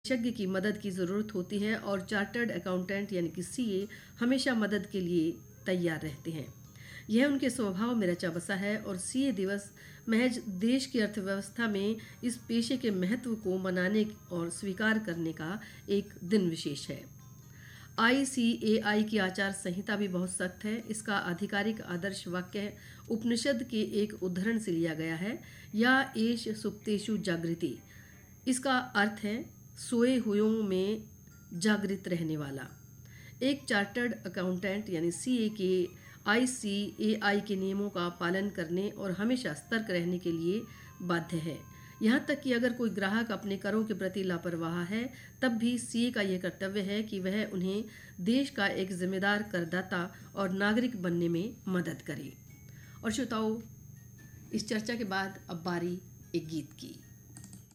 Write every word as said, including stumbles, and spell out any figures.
विशेषज्ञ की मदद की ज़रूरत होती है और चार्टर्ड अकाउंटेंट यानी कि सीए हमेशा मदद के लिए तैयार रहते हैं। यह उनके स्वभाव में रचा बसा है और सीए दिवस महज देश की अर्थव्यवस्था में इस पेशे के महत्व को मनाने और स्वीकार करने का एक दिन विशेष है। आई सी ए आई की आचार संहिता भी बहुत सख्त है। इसका आधिकारिक आदर्श वाक्य उपनिषद के एक उद्धरण से लिया गया है, या एष सुप्तेषु जागृति। इसका अर्थ है सोए हुओं में जागृत रहने वाला। एक चार्टर्ड अकाउंटेंट यानी सीए के आई सी ए आई के नियमों का पालन करने और हमेशा सतर्क रहने के लिए बाध्य है। यहाँ तक कि अगर कोई ग्राहक अपने करों के प्रति लापरवाह है, तब भी सीए का यह कर्तव्य है कि वह उन्हें देश का एक जिम्मेदार करदाता और नागरिक बनने में मदद करे। और श्रोताओं, इस चर्चा के बाद अब बारी एक गीत की।